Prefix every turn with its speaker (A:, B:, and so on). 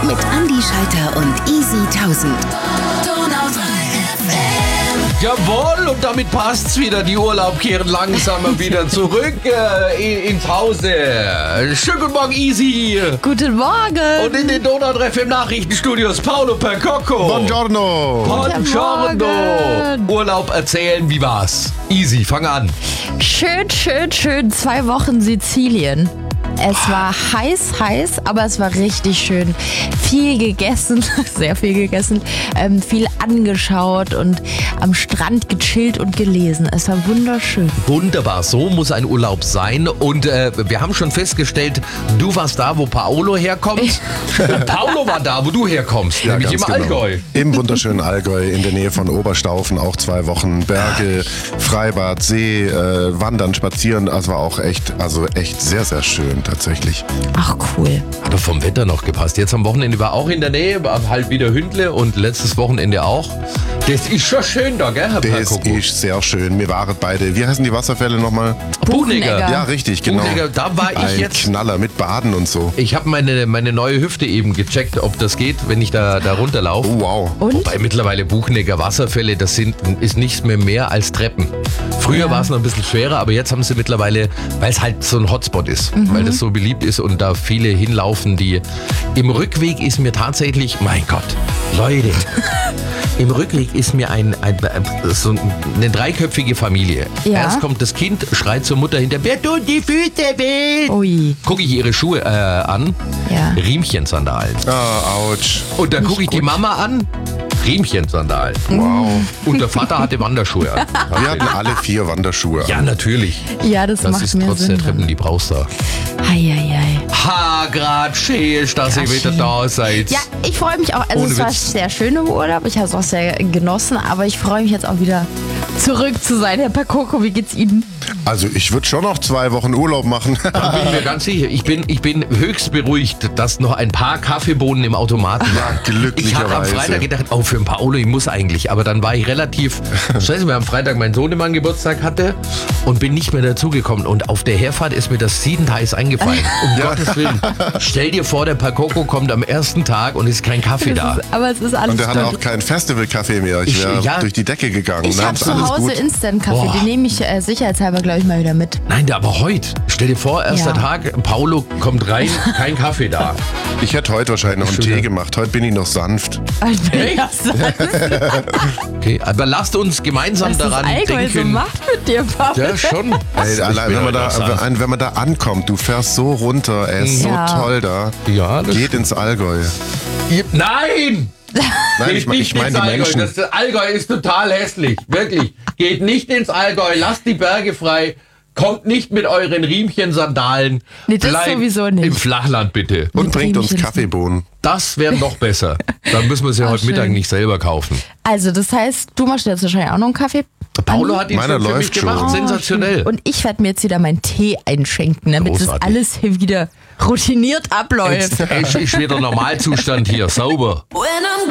A: mit Andi Schalter und Easy 1000.
B: Jawohl, und damit passt's wieder. Die Urlaub kehren langsam wieder zurück ins Hause. Schönen guten Morgen, Easy.
C: Guten Morgen.
B: Und in den Donau-Treff im Nachrichtenstudios Paolo Percocco.
D: Buongiorno.
B: Buongiorno.
C: Morgen.
B: Urlaub erzählen, wie war's? Easy, fang an.
C: Schön. 2 Wochen Sizilien. Es war heiß, aber es war richtig schön. Viel gegessen, sehr viel gegessen, viel angeschaut und am Strand gechillt und gelesen. Es war wunderschön.
B: Wunderbar, so muss ein Urlaub sein. Und wir haben schon festgestellt, du warst da, wo Paolo herkommt. Paolo war da, wo du herkommst, nämlich im
D: ganz
B: Allgäu.
D: Im wunderschönen Allgäu, in der Nähe von Oberstaufen, auch 2 Wochen. Berge, Freibad, See, Wandern, Spazieren. Das war auch echt sehr, sehr schön tatsächlich.
C: Ach, cool.
B: Hat doch vom Wetter noch gepasst. Jetzt am Wochenende war auch in der Nähe, war halt wieder Hündle und letztes Wochenende auch. Das ist schon schön da, gell, Herr
D: Das
B: Percocco?
D: ist sehr schön. Wir waren beide, wie heißen die Wasserfälle nochmal?
B: Buchnegger.
D: Ja, richtig, genau.
B: Buchnegger, da war ich
D: Ein
B: jetzt.
D: Knaller mit Baden und so.
B: Ich habe meine neue Hüfte eben gecheckt, ob das geht, wenn ich da runterlaufe.
D: Oh, wow.
C: Und?
B: Wobei mittlerweile Buchnegger Wasserfälle, das ist nichts mehr als Treppen. Früher war es noch ein bisschen schwerer, aber jetzt haben sie mittlerweile, weil es halt so ein Hotspot ist, weil das so beliebt ist und da viele hinlaufen, die im Rückweg ist mir tatsächlich, mein Gott, Leute, im Rückweg ist mir so eine 3-köpfige Familie.
C: Ja.
B: Erst kommt das Kind, schreit zur Mutter hinter, wer tut die Füße weh?
C: Ui.
B: Gucke ich ihre Schuhe an,
C: Ja.
B: Riemchensandalen.
D: Ouch.
B: Und dann gucke ich die Mama an, Riemchensandalen.
D: Wow.
B: Und der Vater hatte Wanderschuhe an.
D: Wir hatten alle 4 Wanderschuhe
B: Ja,
D: an.
B: natürlich.
C: Ja, das
B: Das
C: macht
B: ist
C: mehr
B: trotz
C: Sinn.
B: der Treppen, die brauchst du.
C: Eieiei.
B: Ha, grad schön, dass ihr wieder da seid.
C: Ja, ich freue mich auch. Also
B: Ohne
C: es war
B: Witz.
C: sehr schön im Urlaub. Ich habe es auch sehr genossen, aber ich freue mich jetzt auch wieder zurück zu sein. Herr Percocco, wie geht's Ihnen?
D: Also ich würde schon noch 2 Wochen Urlaub machen.
B: Da bin ich mir ganz sicher. Ich bin höchst beruhigt, dass noch ein paar Kaffeebohnen im Automaten waren. Ich habe am
D: glücklicherweise.
B: Freitag gedacht, oh, für den Paolo, ich muss eigentlich. Aber dann war ich relativ, scheiße, weil am Freitag mein Sohnemann Geburtstag hatte und bin nicht mehr dazugekommen. Und auf der Herfahrt ist mir das siedend heiß eingefallen. Um Gottes Willen. Stell dir vor, der Percocco kommt am ersten Tag und es ist kein Kaffee da.
C: Aber es ist alles
D: Und der hatte
C: gut.
D: auch keinen Festival-Kaffee mehr. Ich wäre
B: Ja.
D: durch die Decke gegangen.
C: Ich
D: Nein,
C: habe
D: ist
C: zu
D: alles
C: Hause
D: gut.
C: Instant-Kaffee.
B: Boah.
C: Den nehme ich sicherheitshalber, glaube ich, mal wieder mit.
B: Nein, aber heute. Stell dir vor, erster
C: Ja.
B: Tag, Paolo kommt rein, kein Kaffee da.
D: Ich hätte heute wahrscheinlich noch einen
B: Schon
D: Tee
B: ja.
D: gemacht. Heute bin ich noch sanft.
B: Okay, aber lasst uns gemeinsam
C: Was das
B: daran
C: Allgäu so
B: denken.
C: macht mit dir, Papa.
B: Ja, schon.
D: Ey, allein, wenn man da ankommt, du fährst so runter, er ist
C: Ja.
D: so toll da.
B: Ja, das
D: Geht ins Allgäu.
B: Nein!
D: Nein,
B: Geht
D: ich
B: nicht
D: meine
B: ins
D: die
B: Allgäu.
D: Menschen.
B: Das Allgäu ist total hässlich. Wirklich. Geht nicht ins Allgäu. Lasst die Berge frei. Kommt nicht mit euren Riemchensandalen.
C: Nee, das
B: Bleibt
C: sowieso nicht.
B: im Flachland bitte.
D: Und bringt uns
C: Riemchen.
D: Kaffeebohnen.
B: Das wäre noch besser. Dann müssen wir sie heute
C: schön.
B: Mittag nicht selber kaufen.
C: Also, das heißt, du machst jetzt wahrscheinlich auch noch einen Kaffee.
B: Paulo hat ihn
D: Meiner
B: schon für mich
D: läuft schon.
B: gemacht. Sensationell.
C: Und ich werde mir jetzt wieder meinen Tee einschenken, damit das
B: Großartig.
C: alles hier wieder routiniert abläuft.
B: Jetzt ist wieder Normalzustand hier. Sauber.